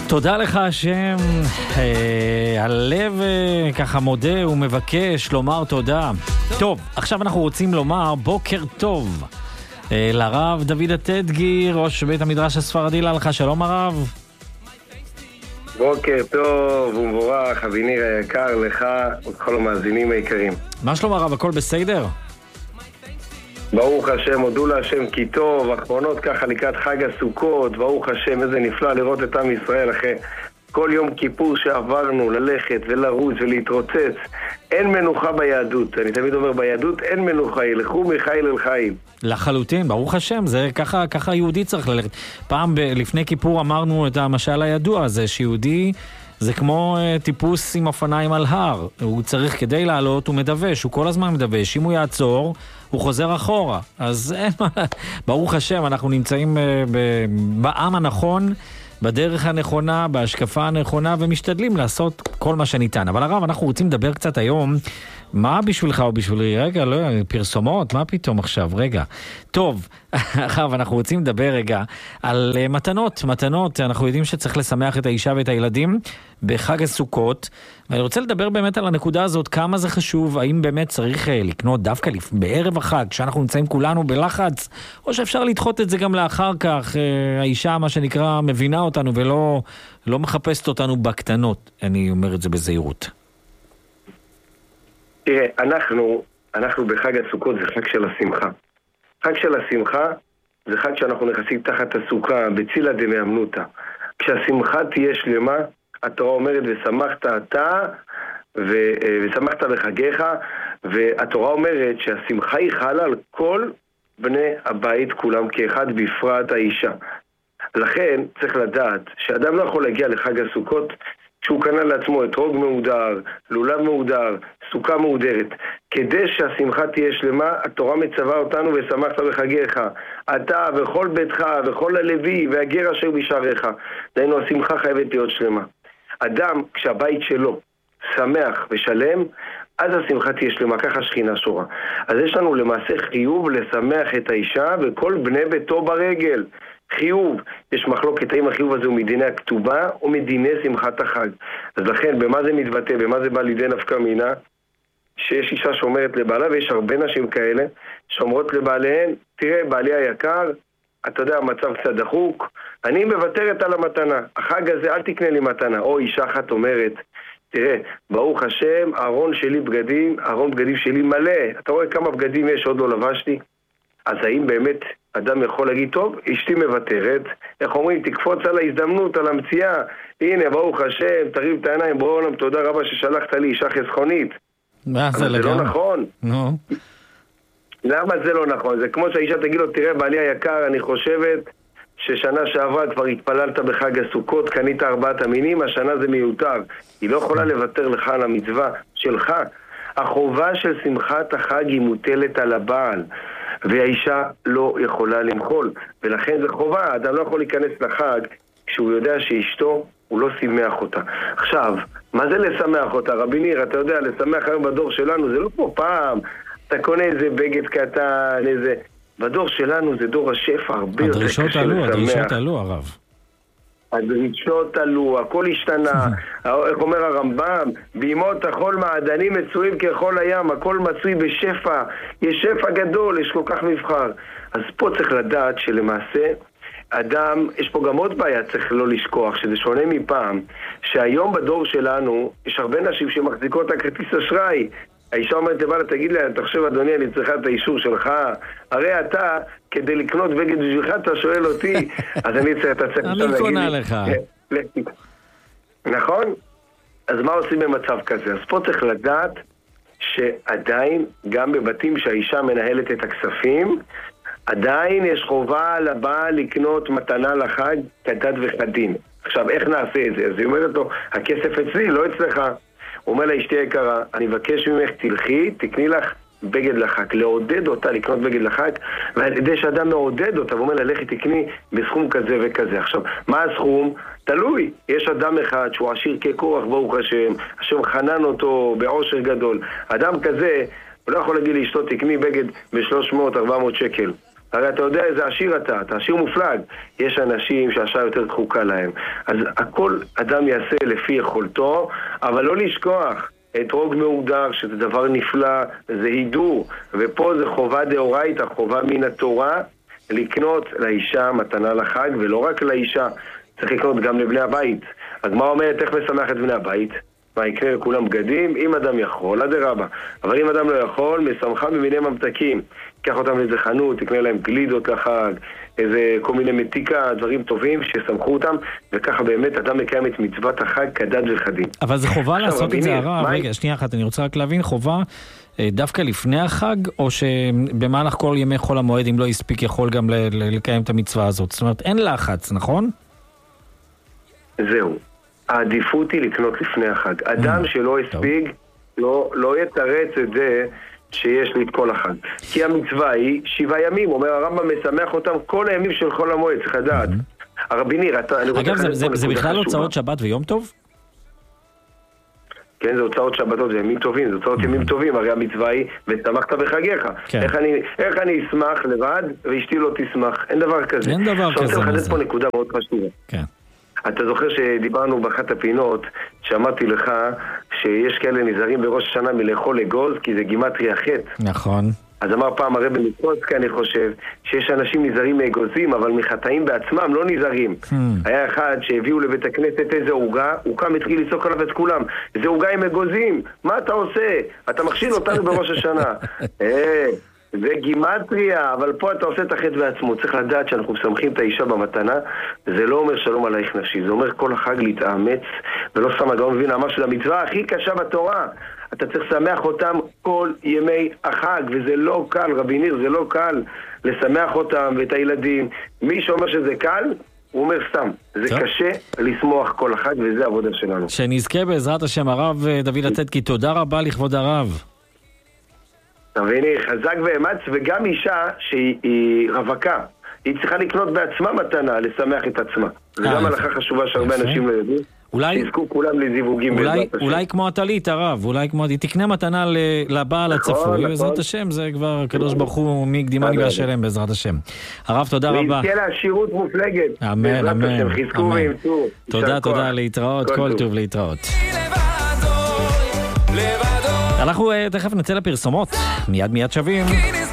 תודה לך השם, הלב ככה מודה ומבקש לומר תודה. טוב, עכשיו אנחנו רוצים לומר בוקר טוב לרב דוד הטדגי, ראש בית המדרש הספרדי להלכה. שלום הרב. בוקר טוב ומבורך, אביניר היקר, לך וכל המאזינים היקרים. מה שלום הרב, הכל בסדר? ברוך השם, הודו להשם כי טוב, אחרונות ככה לקראת חג הסוכות, ברוך השם, איזה נפלא לראות את עם ישראל אחרי כל יום כיפור שעברנו, ללכת ולרוץ ולהתרוצץ. אין מנוחה ביהדות, אני תמיד אומר ביהדות אין מנוחה, ילכו מחיל אל חיל. לחלוטין, ברוך השם, זה ככה יהודי צריך ללכת. פעם לפני כיפור אמרנו את המשל הידוע הזה, שיהודי זה כמו טיפוס עם אופניים על הר, הוא צריך כדי לעלות, הוא מדווש, הוא כל הזמן מדווש, אם הוא יעצור, הוא חוזר אחורה. אז אין מה, ברוך השם, אנחנו נמצאים בעם הנכון, בדרך הנכונה, בהשקפה הנכונה, ומשתדלים לעשות כל מה שניתן. אבל הרב, אנחנו רוצים לדבר קצת היום, מה בשבילך או בשבילי? רגע, לא, פרסומות, מה פתאום עכשיו? רגע. טוב, הרב, אנחנו רוצים לדבר רגע על מתנות. אנחנו יודעים שצריך לשמח את האישה ואת הילדים בחג הסוכות, ואני רוצה לדבר באמת על הנקודה הזאת, כמה זה חשוב, האם באמת צריך לקנות דווקא בערב החג, כשאנחנו נמצאים כולנו בלחץ, או שאפשר לדחות את זה גם לאחר כך, האישה, מה שנקרא, מבינה אותנו ולא מחפשת אותנו בקטנות, אני אומר את זה בזהירות. תראה, אנחנו בחג הסוכות, זה חג של השמחה. חג של השמחה זה חג שאנחנו נכנסים תחת הסוכה, בצילה דמאמנותא. כשהשמחה תהיה שלמה, התורה אומרת, ושמחת אתה, ושמחת בחגיך, והתורה אומרת שהשמחה היא חלה על כל בני הבית כולם כאחד, בפרט האישה. לכן צריך לדעת שאדם לא יכול להגיע לחג הסוכות כשהוא קנה לעצמו אתרוג מהודר, לולב מהודר, סוכה מהודרת. כדי שהשמחה תהיה שלמה, התורה מצווה אותנו ושמחת בחגיך. אתה וכל ביתך וכל הלוי והגר אשר בשעריך. דהיינו, השמחה חייבת להיות שלמה. אדם, כשהבית שלו שמח ושלם, אז השמחה תהיה שלמה, ככה שכינה שורה. אז יש לנו למעשה חיוב לשמח את האישה וכל בני ביתו ברגל. חיוב, יש מחלוקת האם החיוב הזה הוא מדיני הכתובה או מדיני שמחת החג. אז לכן, במה זה מתבטא, במה זה בא לידי נפקא מינה? שיש אישה שאומרת לבעלה, ויש הרבה נשים כאלה שאומרות לבעליהן, תראה, בעלי היקר, אתה יודע, המצב קצת דחוק, אני מוותרת על המתנה, החג הזה אל תקנה לי מתנה. או אישה אחת אומרת, תראה, ברוך השם, ארון בגדים שלי מלא, אתה רואה כמה בגדים יש, עוד לא לבשתי. אז האם באמת אדם יכול להגיד, טוב, אשתי מוותרת, איך אומרים, תקפוץ על ההזדמנות, על המציאה, הנה, ברוך השם, תריב את העיניים, בורא עולם, תודה רבה ששלחת לי אישה חסכונית. זה לא נכון. למה זה לא נכון? זה כמו שהאישה תגיד לו, תראה, בעלי היקר, אני חושבת ששנה שעברה כבר התפללת בחג הסוכות, קנית 4 המינים, השנה זה מיותר. היא לא יכולה לוותר לך על המצווה שלך. החובה של שמחת החג היא מוטלת על הבעל, והאישה לא יכולה למחול, ולכן זה חובה. האדם לא יכול להיכנס לחג כשהוא יודע שאשתו, הוא לא שמח אותה. עכשיו, מה זה לשמח אותה? רבי ניר, אתה יודע, לשמח היום בדור שלנו, זה לא כמו פעם, אתה קונה איזה בגד קטן, איזה... בדור שלנו זה דור השפע, הרבה יותר קשה לשמח. הדרישות עלו, הרב. הדרישות עלו, הכל השתנה. איך אומר הרמב"ם? בימות החול מעדנים מצויים ככל הים, הכל מצוי בשפע, יש שפע גדול, יש כל כך מבחר. אז פה צריך לדעת שלמעשה אדם, יש פה גם עוד בעיה, צריך לא לשכוח, שזה שונה מפעם, שהיום בדור שלנו יש הרבה נשים שמחזיקות את הכרטיס אשראי. האישה אומרת לבעלה, תגיד לה, תחשב אדוני, אני צריכה את האישור שלך, הרי אתה, כדי לקנות בגד בשבילך, אתה שואל אותי, אז אני צריך את הצעת אני קונה לך. נכון? אז מה עושים במצב כזה? אז פה צריך לדעת שעדיין, גם בבתים שהאישה מנהלת את הכספים, עדיין יש חובה לבעל לקנות מתנה לחג כדת וכדין. עכשיו, איך נעשה את זה? אז היא אומרת לו, הכסף אצלי, לא אצלך. הוא אומר לה, אשתי יקרה, אני מבקש ממך, תלכי, תקני לך בגד לחג, לעודד אותה לקנות בגד לחג, ועל ידי שאדם מעודד אותה, ואומר לה, לכי תקני בסכום כזה וכזה. עכשיו, מה הסכום? תלוי. יש אדם אחד שהוא עשיר כקורח, ברוך השם, השם חנן אותו בעושר גדול. אדם כזה, הוא לא יכול להגיד לאשתו, תקני בגד ב-300-400 שקל. הרי אתה יודע איזה עשיר אתה עשיר מופלג. יש אנשים שהשעה יותר דחוקה להם. אז הכל אדם יעשה לפי יכולתו, אבל לא לשכוח. אתרוג מהודר, שזה דבר נפלא, זה הידור, ופה זה חובה דאורייתא, חובה מן התורה, לקנות לאישה מתנה לחג, ולא רק לאישה, צריך לקנות גם לבני הבית. אז מה אומרת, איך משמח את בני הבית? מה, יקנה לכולם בגדים? אם אדם יכול, אדרבה. אבל אם אדם לא יכול, משמחה במיני ממתקים. קח אותם לאיזה חנות, תקנה להם גלידות לחג, איזה כל מיני מתיקה, דברים טובים ששמחו אותם, וככה באמת אדם מקיים את מצוות החג כדת וכדין. אבל זה חובה לעשות את זה הרב? רגע, שנייה אחת, אני רוצה רק להבין, חובה דווקא לפני החג, או שבמהלך כל ימי חול המועד, אם לא יספיק, יכול גם לקיים את המצווה הזאת? זאת אומרת, אין לחץ, נכון? זהו. העדיפות היא לקנות לפני החג. אדם שלא הספיק, לא יתרץ את זה שיש לי את כל החג. כי המצווה היא 7 ימים, אומר הרמב"ם משמח אותם כל הימים של חול המועד, צריך לדעת. הרבי ניר, אגב, זה בכלל הוצאות שבת ויום טוב? כן, זה הוצאות שבתות, זה ימים טובים, זה הוצאות ימים טובים, הרי המצווה היא, ושמחת בחגיך. איך אני אשמח לבד, ואשתי לא תשמח? אין דבר כזה. אין דבר כזה. אני רוצה לחדש פה נקודה מאוד חשובה. כן. אתה זוכר שדיברנו באחת הפינות, שאמרתי לך שיש כאלה נזהרים בראש השנה מלאכול אגוז, כי זה גימטריה חטא. נכון. אז אמר פעם הרב מקוצק, אני חושב, שיש אנשים נזהרים מאגוזים, אבל מחטאים בעצמם לא נזהרים. היה אחד שהביאו לבית הכנסת איזה עוגה, הוא קם התחיל לצעוק עליו את כולם. זה עוגה עם אגוזים, מה אתה עושה? אתה מכשיל אותנו בראש השנה. זה גימטריה, אבל פה אתה עושה את החטא בעצמו. צריך לדעת שאנחנו משמחים את האישה במתנה, זה לא אומר שלום עלייך נפשי, זה אומר כל החג להתאמץ, ולא סתם הגאון מבין, אמר שהמצווה הכי קשה בתורה, אתה צריך לשמח אותם כל ימי החג, וזה לא קל, רבי ניר, זה לא קל לשמח אותם ואת הילדים. מי שאומר שזה קל, הוא אומר סתם, זה קשה לשמוח כל החג, וזה העבודה שלנו. שנזכה בעזרת השם, הרב דוד לצדקי, תודה רבה לכבוד הרב. והנה, חזק ואמץ, וגם אישה שהיא רווקה, היא צריכה לקנות בעצמה מתנה, לשמח את עצמה. זה גם הלכה חשובה שהרבה אנשים לא יודעים. שיזכו כולם לזיווגים בעזרת השם. אולי כמו הטלית, הרב, אולי כמו... תקנה מתנה לבעל הצפוי, בעזרת השם, זה כבר הקדוש ברוך הוא מקדימה ניגש אליהם בעזרת השם. הרב, תודה רבה. ויזכה לה עשירות מופלגת. אמן, אמן. חזקו וימצאו. תודה, להתראות, כל טוב להתראות. אנחנו תכף נצא לפרסומות, מיד שווים.